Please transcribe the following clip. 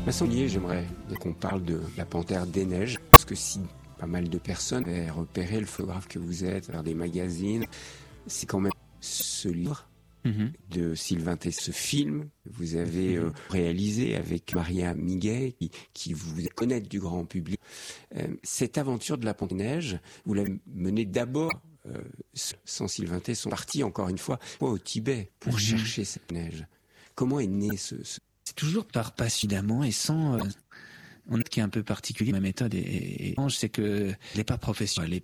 Massonnier, j'aimerais qu'on parle de la Panthère des Neiges, parce que si pas mal de personnes avaient repéré le photographe que vous êtes dans des magazines, c'est quand même ce livre de Sylvain Tesson, ce film que vous avez réalisé avec Maria Miguet, qui vous connaît du grand public. Cette aventure de la Panthère des Neiges, vous l'avez menée d'abord sans Sylvain Tesson, parti encore une fois au Tibet pour chercher cette neige. Comment est né ce... C'est toujours par passionnément et sans... On a ce qui est un peu particulier, ma méthode c'est que elle n'est pas professionnelle,